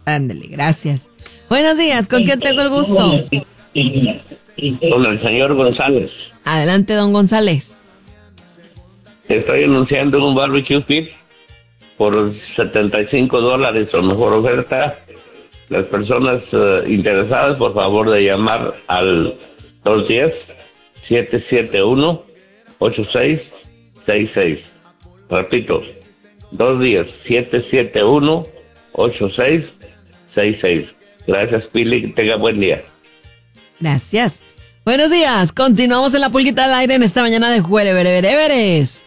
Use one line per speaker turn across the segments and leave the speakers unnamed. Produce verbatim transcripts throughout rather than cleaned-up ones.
Ándale, gracias. Buenos días, ¿con quién tengo el gusto?
Con el señor González.
Adelante, don González.
Estoy anunciando un barbecue pit por setenta y cinco dólares o mejor oferta. Las personas uh, interesadas, por favor de llamar al dos uno cero, siete siete uno, ocho seis seis seis. Repito, dos uno cero, siete siete uno, ocho seis seis seis. Gracias, Pili, que tenga buen día.
Gracias. Buenos días, continuamos en la pulguita al aire en esta mañana de jueves, vereveres.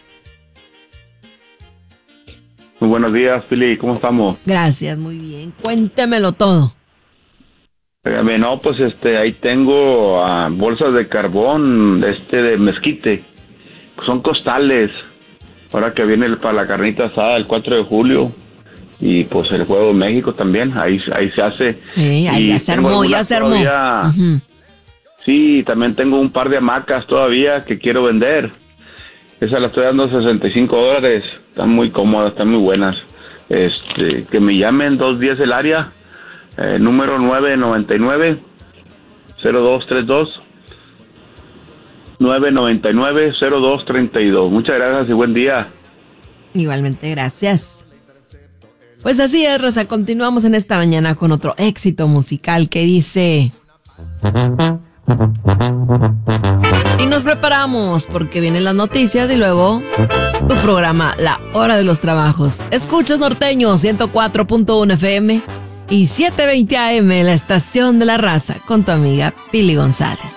Muy buenos días, Pili, ¿cómo estamos?
Gracias, muy bien. Cuéntemelo todo.
Óigame, no, pues este, ahí tengo uh, bolsas de carbón, este, de mezquite. Son costales. Ahora que viene el, para la carnita asada el cuatro de julio. Y pues el Juego de México también, ahí, ahí se hace.
Sí, ahí ya se armó, ya se armó. Uh-huh.
Sí, también tengo un par de hamacas todavía que quiero vender. Esa la estoy dando sesenta y cinco dólares. Están muy cómodas, están muy buenas. Este, que me llamen dos diez el área, eh, número nueve nueve nueve, cero dos tres dos, nueve nueve nueve, cero dos tres dos. Muchas gracias y buen día.
Igualmente, gracias. Pues así es, Rosa, continuamos en esta mañana con otro éxito musical que dice... Y nos preparamos porque vienen las noticias y luego tu programa La Hora de los Trabajos. Escuchas Norteño ciento cuatro punto uno F M y setecientos veinte A M, la estación de la raza, con tu amiga Pili González.